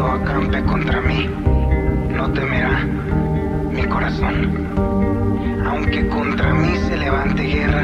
ejército acampe contra mí, no temerá mi corazón. Aunque contra mí se levante guerra,